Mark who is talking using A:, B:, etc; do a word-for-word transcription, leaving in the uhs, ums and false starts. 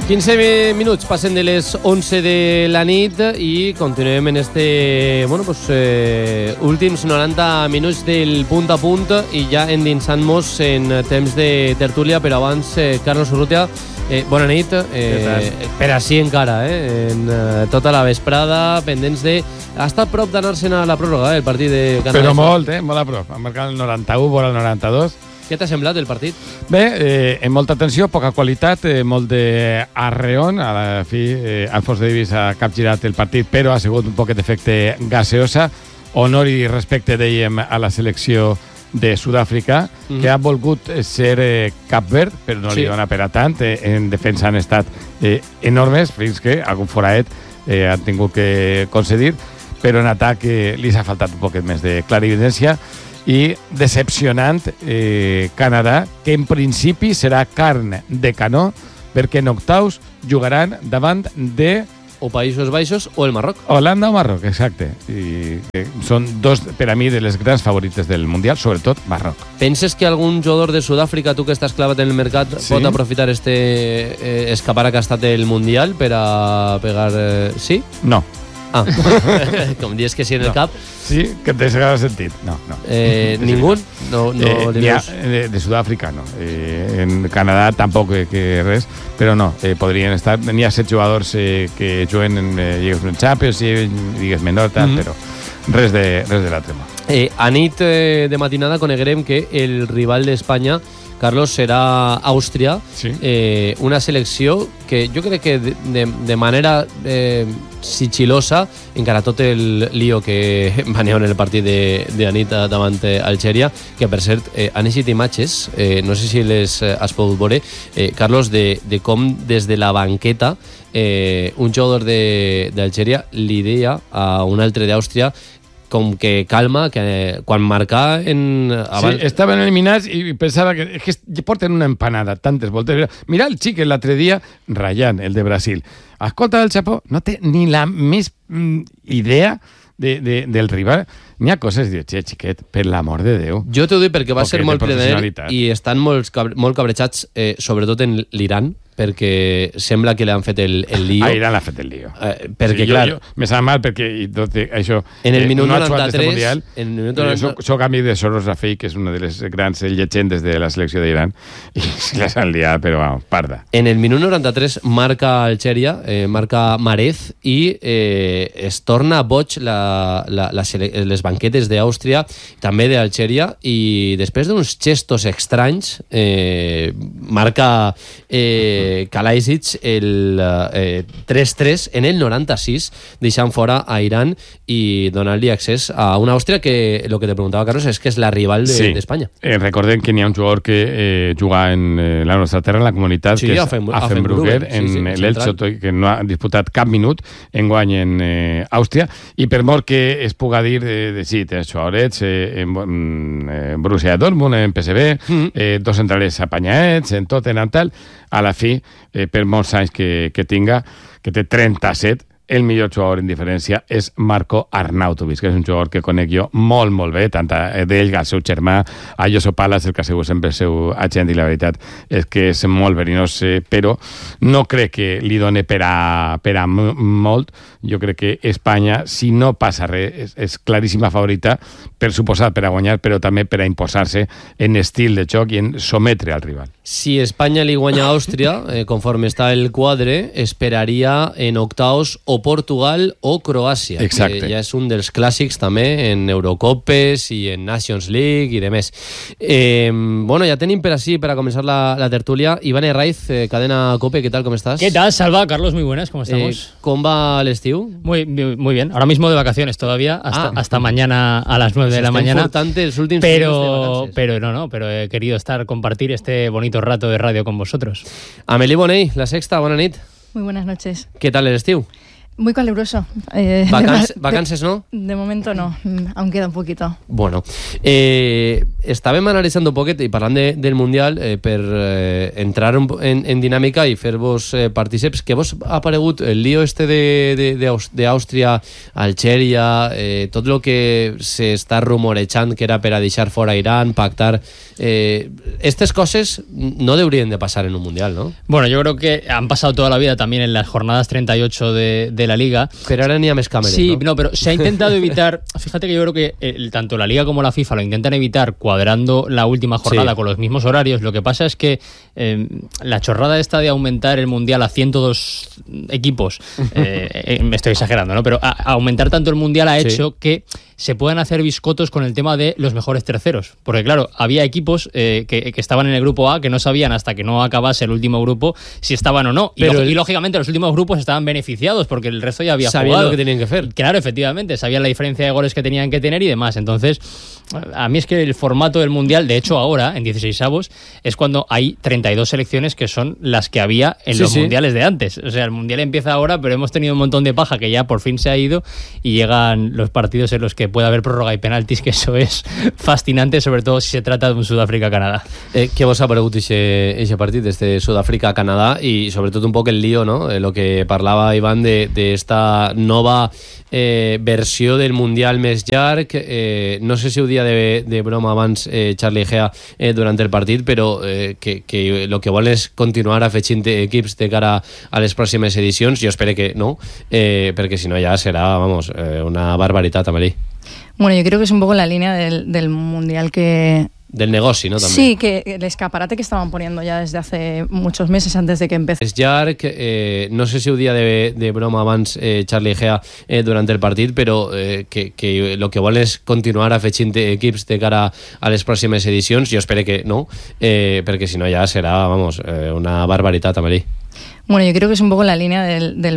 A: quinze minuts passen de les onze de la nit i continuem en este, bueno, pues, eh, últims noranta minuts del punt a punt i ja endinsant-nos en temps de tertúlia, però abans, eh, Carlos Urrutia, eh, bona nit, eh, per així encara, eh, en eh, tota la vesprada, pendents de... Ha estat prop d'anar-se'n a la pròrroga, eh, el partit de Canadà.
B: Però molt, eh, molt a prop. Ha marcat el noranta-u, vora el noranta-dos.
A: Què t'ha semblat el partit?
B: Bé, eh, en molta tensió, poca qualitat, eh, molt d'arreon. A la fi, eh, Alfonso Davies ha capgirat el partit, però ha sigut un poquet d'efecte gaseosa. Honor i respecte, dèiem, a la selecció de Sud-àfrica, mm-hmm. que ha volgut ser eh, Cap Verd, però no sí. li dona per a tant. Eh, en defensa han estat eh, enormes, fins que algun foraet eh, han tingut que concedir, però en atac eh, li ha faltat un poquet més de clarividència. I decepcionant eh, Canadà, que en principi serà carn de canó, perquè en octaus jugaran davant de...
A: O Països Baixos o el Marroc.
B: Holanda o Marroc, exacte. I eh, són dos, per a mi, de les grans favorites del Mundial, sobretot Marroc.
A: Penses que algun jugador de Sud-àfrica, tu que estàs clavat en el mercat, sí? pot aprofitar este eh, escapar que ha estat el Mundial per a pegar... Eh, sí?
B: No.
A: Ah, com dius que sí en el
B: no.
A: cap.
B: Sí, que té el sentit. No, no.
A: Eh, ¿Ningún? No, no
B: eh,
A: li veus?
B: De, de Sud-àfrica, no. Eh, en Canadà tampoc que, que res, però no, eh, podrien estar... N'hi ha set jugadors eh, que juguen en eh, Lligues Champions, Lligues Menor, tal, mm-hmm. però res de, res de l'altre.
A: Eh, a nit eh, de matinada coneguerem que el rival d'Espanya, Carlos, serà Àustria, sí. eh, una selecció que jo crec que de, de, de manera eh, sigil·losa, encara tot el lío que va haver en el partit de, de nit davant Algèria, que per cert eh, han eixit imatges, eh, no sé si les eh, has pogut veure, eh, Carlos, de, de com des de la banqueta eh, un jugador d'Algèria li deia a un altre d'Àustria com que calma, que quan marcar en...
B: Abans... Sí, estaven eliminats i pensava que, és que porten una empanada tantes voltes. Mira el xic l'altre dia, Ryan, el de Brasil. Escolta, el Chapó no té ni la més mm, idea de, de, del rival. N'hi ha coses, diu, xe, xiquet, per l'amor de Déu.
A: Jo t'ho dic perquè va ser molt plener i estan molt, molt cabrejats, eh, sobretot en l'Iran, perquè sembla que l'han fet el, el lío.
B: A Iran l'ha fet el lío.
A: Eh, perquè,
B: sí,
A: clar...
B: Jo, jo, me sap mal perquè i tot això...
A: En el minut
B: eh, no
A: noranta-tres...
B: Mundial, en el minut noranta... Soc, soc amic de Soros Rafei, que és una de les grans llegendes de la selecció d'Iran, i les han liat, però vamos, parda.
A: En el minut noranta-tres marca Algèria, eh, marca Marez, i eh, es torna boig la, la, la, les banquetes d'Àustria, també d'Algèria, i després d'uns gestos estranys, eh, marca... Eh, Kalajdzic el eh, tres tres en el noranta-sis, deixant fora a Iran i donant-li accés a una Àustria que, el que te preguntava, Carlos, és que és la rival d'Espanya. De,
B: sí. eh, recordem que n'hi ha un jugador que eh, juga en eh, la nostra terra, en la comunitat, sí, que és Affenbrugger, en sí, sí, l'Elche, que no ha disputat cap minut, enguany en eh, Àustria, i per mort que es puga dir eh, de sí, té jugadors eh, en, en eh, Borussia Dortmund, en P S V, mm. eh, dos centrales apanyaets, en tot, en tal, a la fi, eh, per molts anys que, que tinga, que té trenta-set, el millor jugador en diferència és Marco Arnautovic, que és un jugador que conec jo molt, molt bé, tant d'ell, el seu germà, a Joso Palas, el que ha sigut sempre el seu agent, i la veritat és que és molt verinós, però no crec que li doni per a, per a molt. Jo crec que Espanya, si no passa res, és, és claríssima favorita, per suposat per a guanyar, però també per a imposar-se en estil de joc i en sometre al rival.
A: Si Espanya li guanya a Àustria, eh, conforme està el quadre, esperaria en octaus o Portugal o Croàcia.
B: Exacte.
A: Que ja és un dels clàssics també en Eurocopes i en Nations League i demés. Eh, bueno, ja tenim per així, para començar la, la tertulia, Iván Herraiz, eh, Cadena Cope, ¿qué tal? ¿Cómo estás?
C: ¿Qué tal, Salva? Carlos, muy buenas, ¿cómo estamos?
A: Eh, ¿Cómo va el estiu?
C: Muy, muy bien, ahora mismo de vacaciones todavía, hasta, ah. hasta mañana a las nueve pues de la mañana.
A: Importante los últimos
C: pero, pero no, no, pero he querido estar, compartir este bonito rato de radio con vosotros.
A: Amélie Bonell, La Sexta, buena nit.
D: Muy buenas noches.
A: ¿Qué tal el estiu?
D: Muy caluroso. Eh,
A: Vacans,
D: de,
A: vacances, ¿no?
D: De momento no, aún queda un poquito.
A: Bueno, eh, estàvem analitzant un poquet i parlant de, del Mundial eh, per eh, entrar un, en, en dinàmica i fer-vos eh, partíceps. Què vos ha aparegut el lío este d'Àustria, Algèria, eh, tot el que se està rumorejant que era per a deixar fora Irán, pactar... Eh, estas cosas no deberían de pasar en un Mundial, ¿no?
C: Bueno, yo creo que han pasado toda la vida también en las jornadas treinta y ocho de, de la Liga.
A: Pero ahora ni a mes cámaras,
C: Sí,
A: ¿no?
C: no, pero se ha intentado evitar... Fíjate que yo creo que el, tanto la Liga como la FIFA lo intentan evitar cuadrando la última jornada sí. con los mismos horarios. Lo que pasa es que eh, la chorrada esta de aumentar el Mundial a ciento dos equipos, eh, me estoy exagerando, ¿no? Pero a, a aumentar tanto el Mundial ha hecho sí. que se puedan hacer biscotos con el tema de los mejores terceros. Porque claro, había equipos eh, que, que estaban en el grupo A que no sabían hasta que no acabase el último grupo si estaban o no. Y, lo, el... y lógicamente los últimos grupos estaban beneficiados porque el resto ya había
A: sabían
C: jugado.
A: Lo que tenían que hacer.
C: Claro, efectivamente, sabían la diferencia de goles que tenían que tener y demás. Entonces, a mí es que el formato del Mundial, de hecho ahora, en dieciseisavos, es cuando hay treinta y dos selecciones que son las que había en sí, los sí. mundiales de antes. O sea, el Mundial empieza ahora, pero hemos tenido un montón de paja que ya por fin se ha ido y llegan los partidos en los que puede haber prórroga y penaltis, que eso es fascinante, sobre todo si se trata de un Sudáfrica-Canadá.
A: Eh, ¿Qué vos ha parecido ese, ese partido de este Sudáfrica-Canadá y sobre todo un poco el lío, ¿no? Eh, lo que parlava Iván de, de esta nova eh, versió del Mundial més llarg. Eh, no sé si ho dia de, de broma abans eh, Charlie Gea eh, durant el partit, però eh, que, que lo que vol és continuar afegint equips de cara a les pròximes edicions. Jo espero que no, eh, perquè si no ja serà, vamos, eh, una barbaritat, Amelí.
D: Bueno, yo creo que es un poco la línea del, del Mundial que...
A: Del negoci, ¿no? También.
D: Sí, que el escaparate que estaban poniendo ya desde hace muchos meses antes de que empecé.
A: És llarg, eh, no sé si ho dia de, de broma abans eh, Charlie Gea eh, durant el partit, però eh, que, que lo que vol és continuar afegint equips de cara a les pròximes edicions. Jo espero que no, eh, perquè si no ja serà, vamos, eh, una barbaritat, Amelí.
D: Bueno, yo creo que es un poco la línea del, del